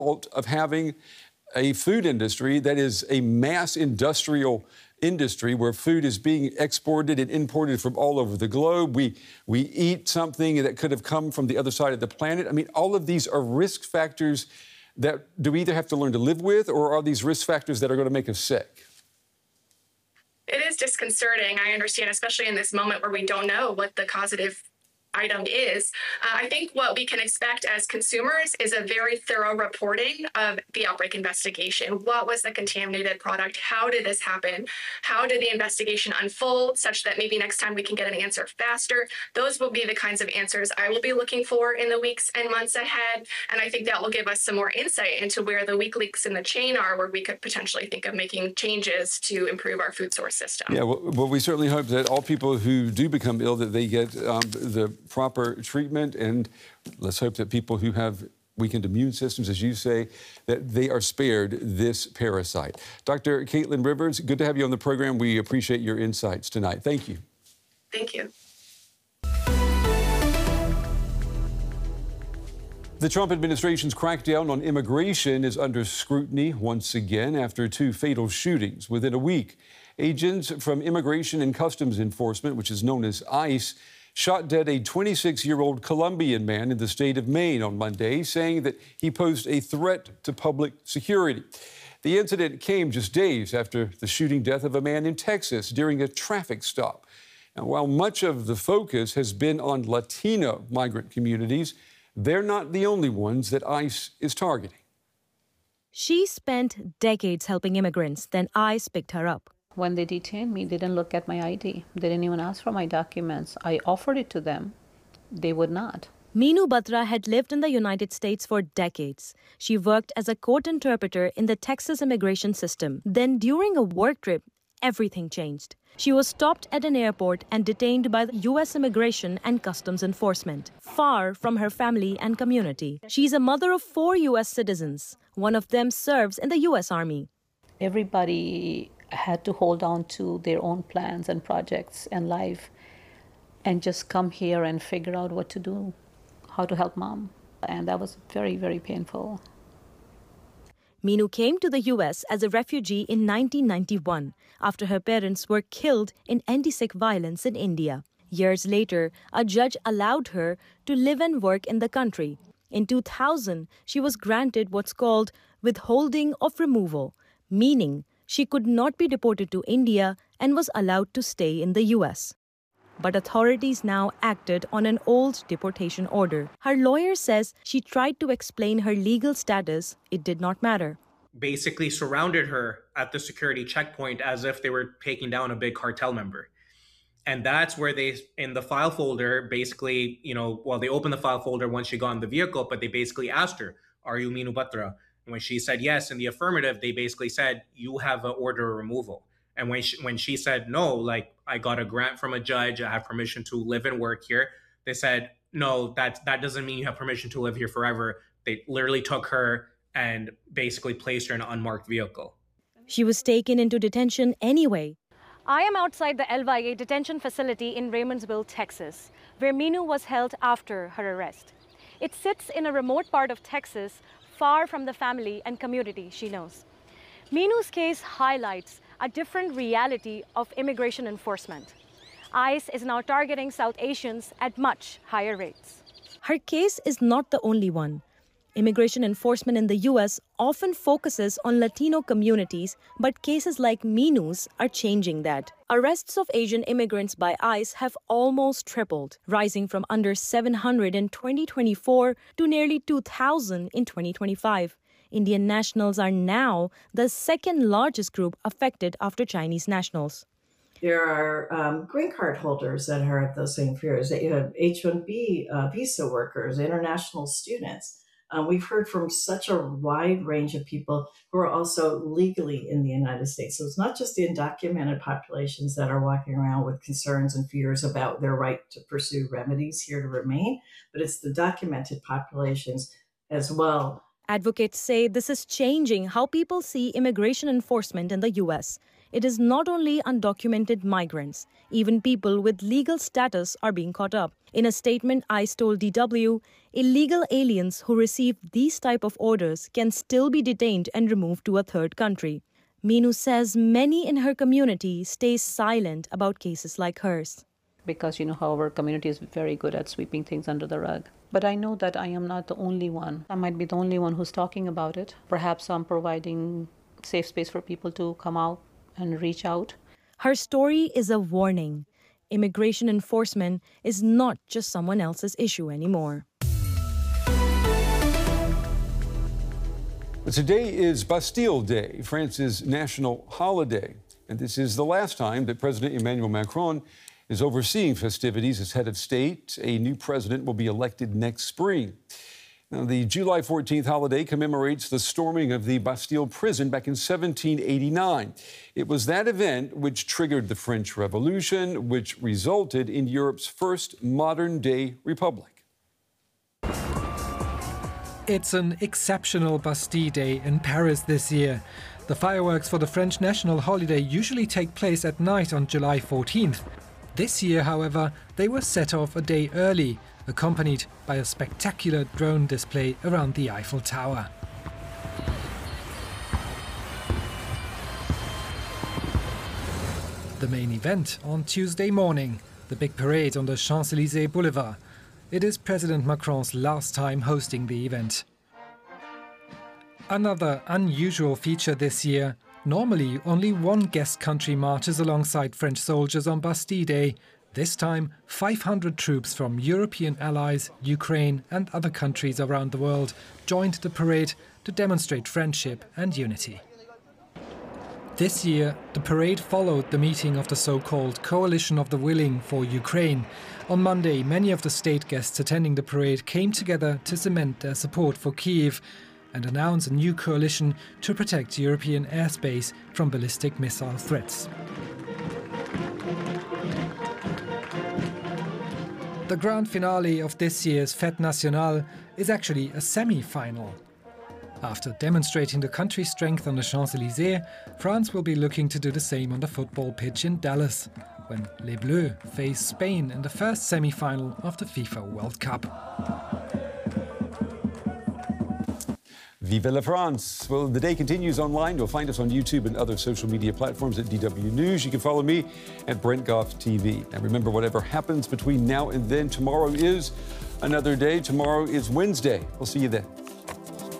of having a food industry that is a mass industrial industry where food is being exported and imported from all over the globe. We eat something that could have come from the other side of the planet. I mean, all of these are risk factors that do we either have to learn to live with, or are these risk factors that are going to make us sick? It is disconcerting, I understand, especially in this moment where we don't know what the causative item is. I think what we can expect as consumers is a very thorough reporting of the outbreak investigation. What was the contaminated product? How did this happen? How did the investigation unfold such that maybe next time we can get an answer faster? Those will be the kinds of answers I will be looking for in the weeks and months ahead. And I think that will give us some more insight into where the weak links in the chain are, where we could potentially think of making changes to improve our food source system. Yeah, well, we certainly hope that all people who do become ill, that they get the proper treatment, and let's hope that people who have weakened immune systems, as you say, that they are spared this parasite. Dr. Caitlin Rivers, good to have you on the program. We appreciate your insights tonight. Thank you. Thank you. The Trump administration's crackdown on immigration is under scrutiny once again after 2 fatal shootings within a week. Agents from Immigration and Customs Enforcement, which is known as ICE, shot dead a 26-year-old Colombian man in the state of Maine on Monday, saying that he posed a threat to public security. The incident came just days after the shooting death of a man in Texas during a traffic stop. And while much of the focus has been on Latino migrant communities, they're not the only ones that ICE is targeting. She spent decades helping immigrants, then ICE picked her up. When they detained me, they didn't look at my ID. They didn't even ask for my documents. I offered it to them. They would not. Meenu Batra had lived in the United States for decades. She worked as a court interpreter in the Texas immigration system. Then during a work trip, everything changed. She was stopped at an airport and detained by the U.S. Immigration and Customs Enforcement, far from her family and community. She's a mother of 4 U.S. citizens. One of them serves in the U.S. Army. Everybody had to hold on to their own plans and projects and life and just come here and figure out what to do, how to help mom. And that was very, very painful. Meenu came to the U.S. as a refugee in 1991 after her parents were killed in anti-Sikh violence in India. Years later, a judge allowed her to live and work in the country. In 2000, she was granted what's called withholding of removal, meaning she could not be deported to India and was allowed to stay in the U.S. But authorities now acted on an old deportation order. Her lawyer says she tried to explain her legal status. It did not matter. Basically surrounded her at the security checkpoint as if they were taking down a big cartel member. And that's where they, in the file folder, basically, they opened the file folder once she got in the vehicle, but they basically asked her, "Are you Meenu Batra?" And when she said yes in the affirmative, they basically said, "You have an order of removal." And when she said no, I got a grant from a judge, I have permission to live and work here, they said, "No, that doesn't mean you have permission to live here forever." They literally took her and basically placed her in an unmarked vehicle. She was taken into detention anyway. I am outside the LYA detention facility in Raymondsville, Texas, where Meenu was held after her arrest. It sits in a remote part of Texas, far from the family and community she knows. Meenu's case highlights a different reality of immigration enforcement. ICE is now targeting South Asians at much higher rates. Her case is not the only one. Immigration enforcement in the U.S. often focuses on Latino communities, but cases like Meenu's are changing that. Arrests of Asian immigrants by ICE have almost tripled, rising from under 700 in 2024 to nearly 2,000 in 2025. Indian nationals are now the second largest group affected after Chinese nationals. There are green card holders that are at those same fears. You have H-1B visa workers, international students. We've heard from such a wide range of people who are also legally in the United States. So it's not just the undocumented populations that are walking around with concerns and fears about their right to pursue remedies here to remain, but it's the documented populations as well. Advocates say this is changing how people see immigration enforcement in the U.S. It is not only undocumented migrants. Even people with legal status are being caught up. In a statement, ICE told DW, illegal aliens who receive these type of orders can still be detained and removed to a third country. Meenu says many in her community stay silent about cases like hers. Because how our community is very good at sweeping things under the rug. But I know that I am not the only one. I might be the only one who's talking about it. Perhaps I'm providing safe space for people to come out and reach out. Her story is a warning. Immigration enforcement is not just someone else's issue anymore. Today is Bastille Day, France's national holiday. And this is the last time that President Emmanuel Macron is overseeing festivities as head of state. A new president will be elected next spring. Now, the July 14th holiday commemorates the storming of the Bastille prison back in 1789. It was that event which triggered the French Revolution, which resulted in Europe's first modern-day republic. It's an exceptional Bastille Day in Paris this year. The fireworks for the French national holiday usually take place at night on July 14th. This year, however, they were set off a day early, accompanied by a spectacular drone display around the Eiffel Tower. The main event on Tuesday morning, the big parade on the Champs-Élysées Boulevard. It is President Macron's last time hosting the event. Another unusual feature this year. Normally, only one guest country marches alongside French soldiers on Bastille Day. This time, 500 troops from European allies, Ukraine and other countries around the world joined the parade to demonstrate friendship and unity. This year, the parade followed the meeting of the so-called Coalition of the Willing for Ukraine. On Monday, many of the state guests attending the parade came together to cement their support for Kyiv and announce a new coalition to protect European airspace from ballistic missile threats. The grand finale of this year's Fête Nationale is actually a semi-final. After demonstrating the country's strength on the Champs-Élysées, France will be looking to do the same on the football pitch in Dallas, when Les Bleus face Spain in the first semi-final of the FIFA World Cup. Vive la France! Well, the day continues online. You'll find us on YouTube and other social media platforms at DW News. You can follow me at Brent Goff TV. And remember, whatever happens between now and then, tomorrow is another day. Tomorrow is Wednesday. We'll see you then.